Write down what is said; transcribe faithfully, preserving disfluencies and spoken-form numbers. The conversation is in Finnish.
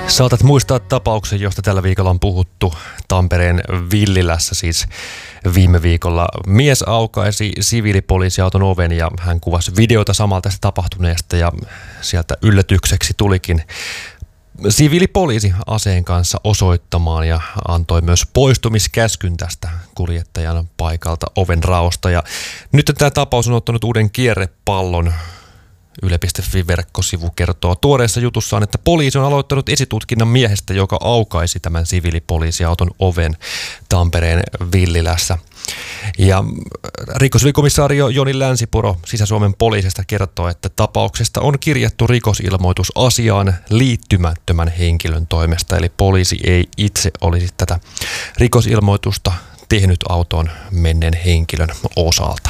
Saatat muistaa tapauksen, josta tällä viikolla on puhuttu Tampereen Villilässä. Siis viime viikolla mies aukaisi siviilipoliisiauton oven ja hän kuvasi videota samalta tästä tapahtuneesta ja sieltä yllätykseksi tulikin siviilipoliisi aseen kanssa osoittamaan ja antoi myös poistumiskäskyn tästä kuljettajan paikalta oven raosta. Ja nyt tämä tapaus on ottanut uuden kierrepallon. Yle piste fi-verkkosivu kertoo tuoreessa jutussaan, että poliisi on aloittanut esitutkinnan miehestä, joka aukaisi tämän siviilipoliisiauton oven Tampereen Villilässä. Ja rikosylikomissaario Joni Länsipuro Sisä-Suomen poliisista kertoo, että tapauksesta on kirjattu rikosilmoitus asiaan liittymättömän henkilön toimesta. Eli poliisi ei itse olisi tätä rikosilmoitusta tehnyt autoon menneen henkilön osalta.